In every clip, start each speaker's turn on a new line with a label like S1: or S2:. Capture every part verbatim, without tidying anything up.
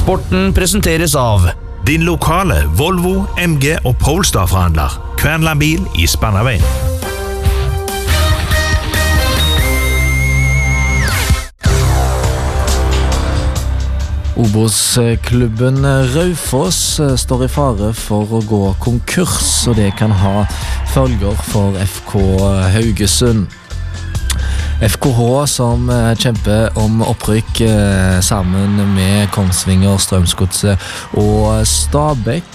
S1: Sporten presenteres av din lokale Volvo, M G og Polestar-forhandler. Kvernland bil i Spannaveien.
S2: Obos-klubben Raufoss står i fare for å gå konkurs, og det kan ha følger for F K Haugesund. F K H som kjemper om opprykk sammen med Kongsvinger, Strømsgodset og Stabæk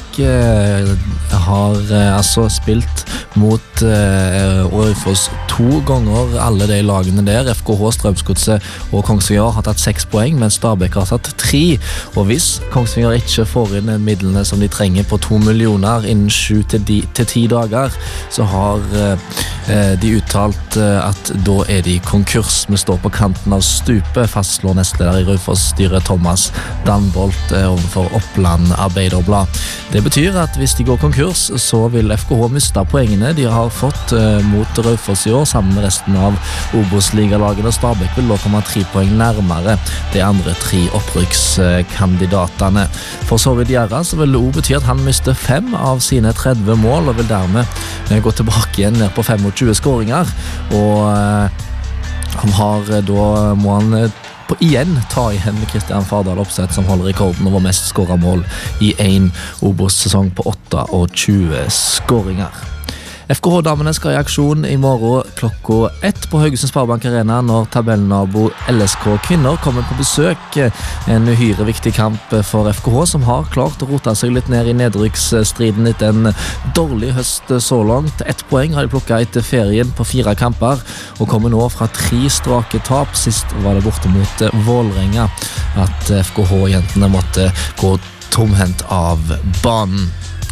S2: har altså spilt mot Raufoss to ganger, alle de lagene der. F K H, Strømsgodset og Kongsvinger har tatt seks poeng, mens Stabæk har tatt tre. Og hvis Kongsvinger ikke får inn midlene som de trenger på to millioner innen sju til ti dager, så har de uttalt at da er de konkurs. Vi står på kanten av stupet, fastslår nestleder i Raufoss-styret Thomas Danbolt overfor Oppland Arbeiderblad. Det betyr at hvis de går konkurs, så vil F K H miste poengene de har fått mot Raufoss i år, sammen med resten av Obos-ligalagene. Stabæk vil da komme tre poeng nærmere de andre tre opprykkskandidatene. For Sorry Diarra så vil det også bety at han mister fem av sine tretti mål, og vil dermed gå tilbake igjen ned på tjuefem skåringer, og han har da må han på igjen ta igjen Kristian Fardal Opseth, som holder rekorden over mest skåret mål i en Obos-sesong på tjueåtte skåringer. F K H-damene skal i aksjon i morgen klokka ett på Haugesund Sparebank Arena når tabellnabo L S K Kvinner kommer på besøk. En uhyre viktig kamp for F K H, som har klart å rote seg litt ned i nedrykksstriden etter en dårlig høst så langt. Ett poeng har de plukket etter ferien på fire kamper, og kommer nå fra tre strake tap. Sist var det borte mot Vålerenga at F K H-jentene måtte gå tomhendt av banen.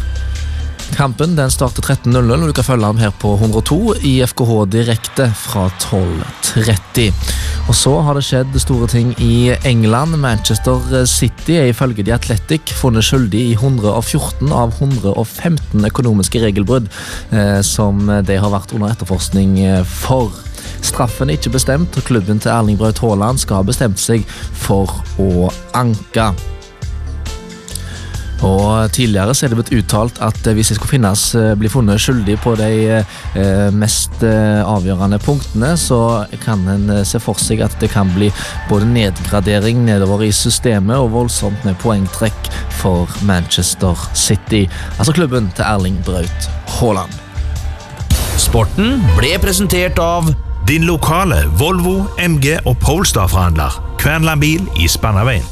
S2: Kampen den starter tretten null null, og du kan følge ham her på hundre og to i F K H direkte fra tolv tretti. Og så har det skjedd store ting i England. Manchester City er ifølge The Athletic funnet skyldig i hundre og fjorten av hundre og femten økonomiske regelbrudd eh, som de har vært under etterforskning for. Straffen er ikke bestemt, og klubben til Erling Braut Haaland skal ha bestemt seg for å anke. Og tidligere så er det blitt uttalt at hvis det skulle finnes, bli funnet skyldig på de eh, mest eh, avgjørende punktene, så kan en se for seg at det kan bli både nedgradering nedover i systemet og voldsomt med poengtrekk for Manchester City, altså klubben til Erling Braut Haaland.
S1: Sporten ble presentert av din lokale Volvo, M G og Polestar-forhandler. Kvernland bil i Spannaveien.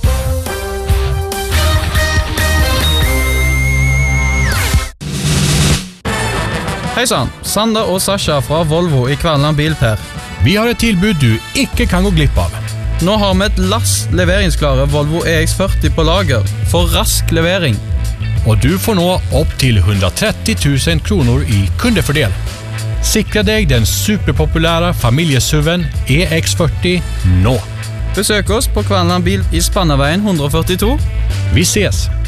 S3: Hei sann, Sander og Sasha fra Volvo i Kvernland Bilper.
S4: Vi har et tilbud du ikke kan gå glipp av.
S3: Nå har vi et lass leveringsklare Volvo E X førti på lager for rask levering.
S4: Og du får nå opp til hundretretti tusen kroner i kundefordel. Sikre deg den superpopulære familiesuven E X førti nå.
S3: Besøk oss på Kvernland Bil i Spannaveien hundre og førtito.
S4: Vi ses!